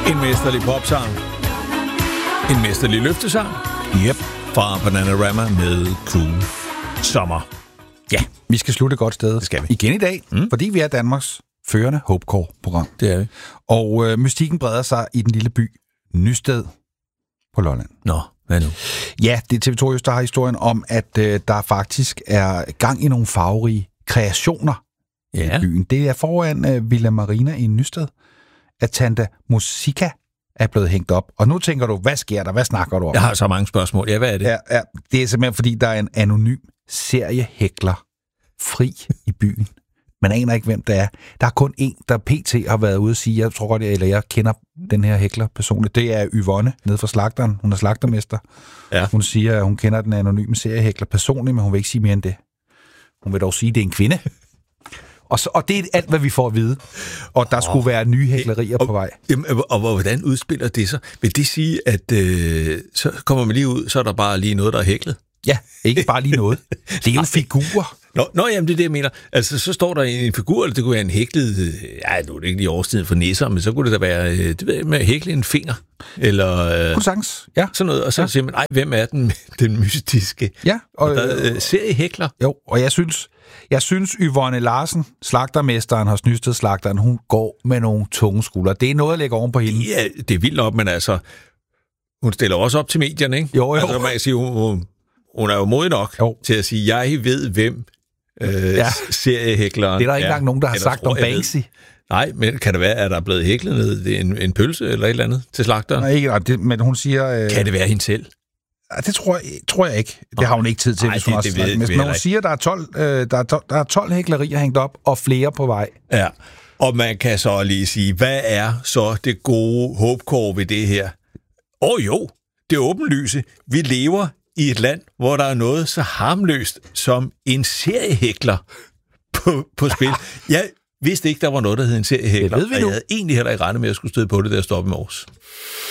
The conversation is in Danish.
En mesterlig popsang. En mesterlig løftesang. Yep. Fra Bananarama med Cool Sommer. Ja, Vi skal slutte et godt sted. det skal vi. Igen i dag, fordi vi er Danmarks førende Hopecore-program. Det er vi. Og mystikken breder sig i den lille by Nysted på Lolland. Nå, hvad nu? Ja, det er TV2 Øst, der har historien om, at der faktisk er gang i nogle farverige kreationer i byen. Det er foran Villa Marina i Nysted, at Tante Musica er blevet hængt op. Og nu tænker du, hvad sker der? Hvad snakker du om? Jeg har så mange spørgsmål. Ja, hvad er det? Ja, det er simpelthen, fordi der er en anonym seriehækler fri i byen. Man aner ikke, hvem det er. Der er kun en, der pt. Har været ude at sige, jeg tror godt, jeg kender den her hækler personligt. Det er Yvonne, nede fra slagteren. Hun er slagtermester. Ja. Hun siger, at hun kender den anonyme seriehækler personligt, men hun vil ikke sige mere end det. Hun vil dog sige, at det er en kvinde. Og det er alt, hvad vi får at vide. Og der skulle være nye hæklerier på vej. Og hvordan udspiller det sig? Vil det sige, at så kommer man lige ud, så er der bare lige noget, der er hæklet? Ja, ikke bare lige noget. Det er jo figurer. Nå, jamen det er det, jeg mener. Altså, så står der en figur, eller det kunne være en hæklet... Ja, nu er det ikke lige årstiden for nisser, men så kunne det da være, med at hækle en finger. Eller... Kunne sagtens, ja. Sådan noget. Og så siger man, hvem er den mystiske? Ja. Og der seriehækler. Jo, og jeg synes Yvonne Larsen, slagtermesteren hos Nysted Slagteren, hun går med nogle tunge skuldre. Det er noget at lægge oven på hende. Ja, det er vildt nok, men altså... Hun stiller også op til medierne, ikke? Jo. Altså, man kan sige, hun er jo modig nok til at sige, jeg ved, hvem seriehækleren er. Det er der ikke engang nogen, der har sagt om Banksy. Nej, men kan det være, at der er blevet hæklet ned en pølse eller et eller andet til slagteren? Nej, ikke, men hun siger... Kan det være hende selv? Det tror jeg ikke. Det har hun ikke tid til, hvis hun også slagter. Men hun siger, der er 12 hæklerier hængt op, og flere på vej. Ja, og man kan så lige sige, hvad er så det gode Hopecore ved det her? Jo, det er åbenlyse. Vi lever i et land, hvor der er noget så harmløst som en seriehækler på spil. Jeg vidste ikke, der var noget, der hed en seriehækler, og jeg havde egentlig heller ikke regnet med, at jeg skulle støde på det, der stoppe i morges.